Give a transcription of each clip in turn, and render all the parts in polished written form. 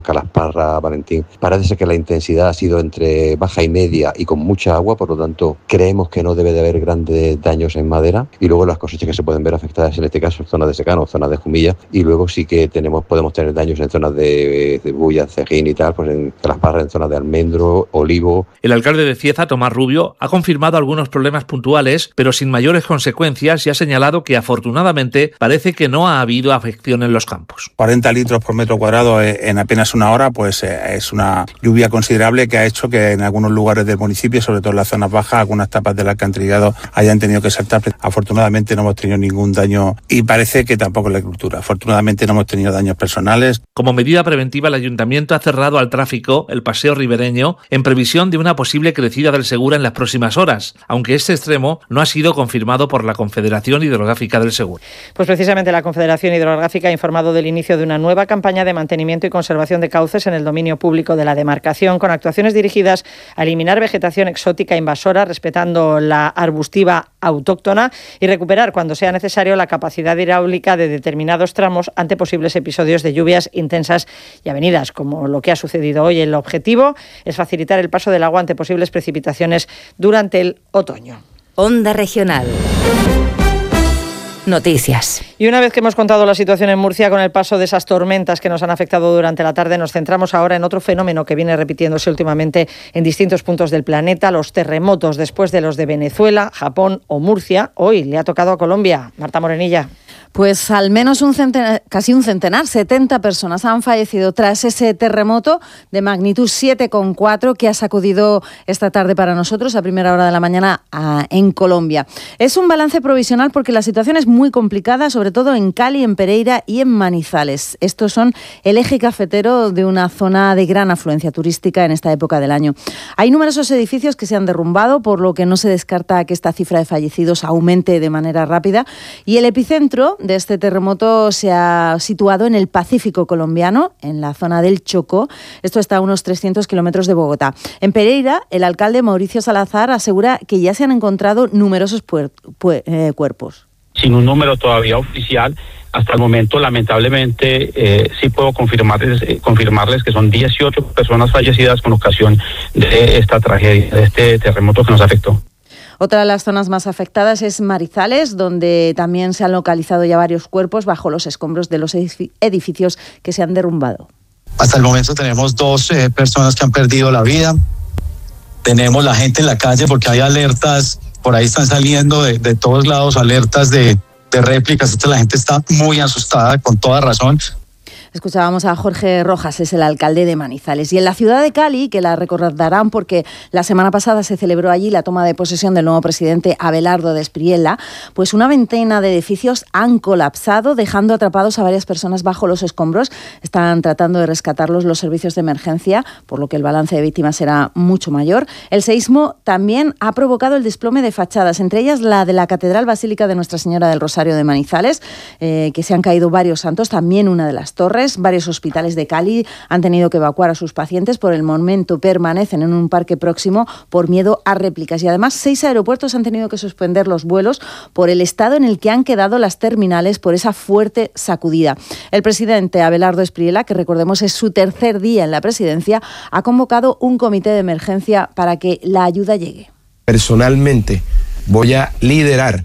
Calasparra, Valentín. Parece ser que la intensidad ha sido entre baja y media y con mucha agua, por lo tanto creemos que no debe de haber grandes daños en madera, y luego las cosechas que se pueden ver afectadas en este caso zonas de secano, zonas de Jumilla, y luego sí que podemos tener daños en zonas de bulla, cejín y tal, pues en Calasparra, en zonas de almendro, olivo. El alcalde de Cieza, Tomás Rubio, ha confirmado algunos problemas puntuales, pero sin mayores consecuencias, y ha señalado que afortunadamente parece que no ha habido afección en los campos. 40 litros por metro cuadrado en apenas una hora, pues es una lluvia considerable que ha hecho que en algunos lugares del municipio, sobre todo en las zonas bajas, algunas tapas del alcantarillado hayan tenido que saltar. Afortunadamente no hemos tenido ningún daño y parece que tampoco en la agricultura. Afortunadamente no hemos tenido daños personales. Como medida preventiva, el ayuntamiento ha cerrado al tráfico el paseo ribereño en previsión de una posible crecida del Segura en las próximas horas, aunque este extremo no ha sido confirmado por la Confederación Hidrográfica del Segura. Pues precisamente la Confederación Hidrográfica ha informado del inicio de una nueva campaña de mantenimiento y conservación de cauces en el dominio público de la demarcación, con actuaciones dirigidas a eliminar vegetación exótica invasora, respetando la arbustiva autóctona, y recuperar, cuando sea necesario, la capacidad hidráulica de determinados tramos ante posibles episodios de lluvias intensas y avenidas, como lo que ha sucedido hoy. El objetivo es facilitar el paso del agua ante posibles precipitaciones durante el otoño. Onda Regional. Noticias. Y una vez que hemos contado la situación en Murcia con el paso de esas tormentas que nos han afectado durante la tarde, nos centramos ahora en otro fenómeno que viene repitiéndose últimamente en distintos puntos del planeta: los terremotos. Después de los de Venezuela, Japón o Murcia, hoy le ha tocado a Colombia. Marta Morenilla. Pues al menos casi un centenar, 70 personas han fallecido tras ese terremoto de magnitud 7,4 que ha sacudido esta tarde para nosotros a primera hora de la mañana en Colombia. Es un balance provisional porque la situación es muy complicada, sobre todo en Cali, en Pereira y en Manizales. Estos son el eje cafetero de una zona de gran afluencia turística en esta época del año. Hay numerosos edificios que se han derrumbado, por lo que no se descarta que esta cifra de fallecidos aumente de manera rápida, y el epicentro de este terremoto se ha situado en el Pacífico colombiano, en la zona del Chocó. Esto está a unos 300 kilómetros de Bogotá. En Pereira, el alcalde Mauricio Salazar asegura que ya se han encontrado numerosos cuerpos. Sin un número todavía oficial, hasta el momento, lamentablemente, sí puedo confirmarles que son 18 personas fallecidas con ocasión de esta tragedia, de este terremoto que nos afectó. Otra de las zonas más afectadas es Manizales, donde también se han localizado ya varios cuerpos bajo los escombros de los edificios que se han derrumbado. Hasta el momento tenemos 2 personas que han perdido la vida. Tenemos la gente en la calle porque hay alertas, por ahí están saliendo de todos lados alertas de réplicas. La gente está muy asustada, con toda razón. Escuchábamos a Jorge Rojas, es el alcalde de Manizales. Y en la ciudad de Cali, que la recordarán porque la semana pasada se celebró allí la toma de posesión del nuevo presidente Abelardo de Espriella, pues una veintena de edificios han colapsado, dejando atrapados a varias personas bajo los escombros. Están tratando de rescatarlos los servicios de emergencia, por lo que el balance de víctimas será mucho mayor. El seísmo también ha provocado el desplome de fachadas, entre ellas la de la Catedral Basílica de Nuestra Señora del Rosario de Manizales, que se han caído varios santos, también una de las torres. Varios hospitales de Cali han tenido que evacuar a sus pacientes. Por el momento permanecen en un parque próximo por miedo a réplicas. Y además 6 aeropuertos han tenido que suspender los vuelos por el estado en el que han quedado las terminales por esa fuerte sacudida. El presidente Abelardo Espriella, que recordemos es su tercer día en la presidencia, ha convocado un comité de emergencia para que la ayuda llegue. Personalmente voy a liderar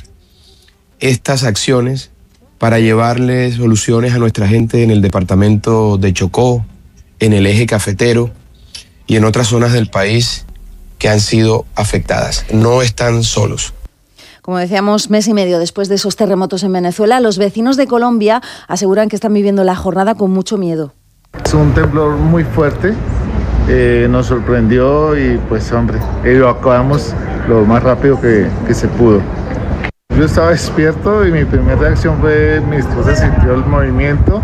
estas acciones para llevarle soluciones a nuestra gente en el departamento de Chocó, en el eje cafetero y en otras zonas del país que han sido afectadas. No están solos. Como decíamos, mes y medio después de esos terremotos en Venezuela, los vecinos de Colombia aseguran que están viviendo la jornada con mucho miedo. Es un temblor muy fuerte, nos sorprendió y pues hombre, evacuamos lo más rápido que se pudo. Yo estaba despierto y mi primera reacción fue, mi esposa sintió el movimiento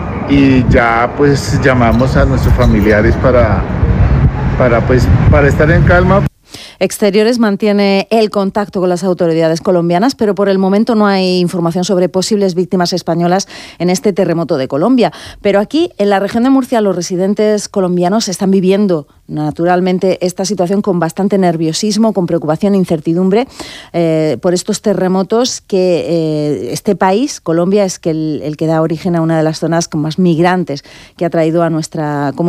y ya pues llamamos a nuestros familiares para estar en calma. Exteriores mantiene el contacto con las autoridades colombianas, pero por el momento no hay información sobre posibles víctimas españolas en este terremoto de Colombia. Pero aquí, en la región de Murcia, los residentes colombianos están viviendo naturalmente esta situación con bastante nerviosismo, con preocupación e incertidumbre por estos terremotos que este país, Colombia, es el que da origen a una de las zonas con más migrantes que ha traído a nuestra comunidad